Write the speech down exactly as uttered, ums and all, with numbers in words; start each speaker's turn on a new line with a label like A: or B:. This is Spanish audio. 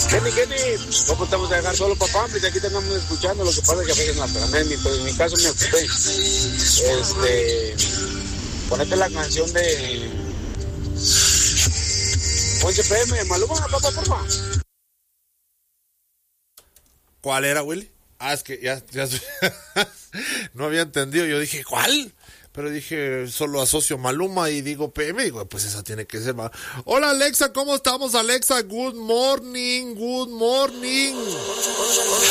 A: Kenny, Kenny, ¿cómo estamos a dejar solo, papá? Pues aquí estamos escuchando, lo que pasa es que a veces la pero en mi, en mi caso me ocupé. Este, ponete la canción de once P M, Maluma, papá, por favor.
B: ¿Cuál era, Willy? Ah, es que ya, ya no había entendido. Yo dije, ¿cuál? Pero dije, solo asocio Maluma y digo P M. Digo, pues esa tiene que ser. Hola, Alexa, ¿cómo estamos, Alexa? Good morning, good morning.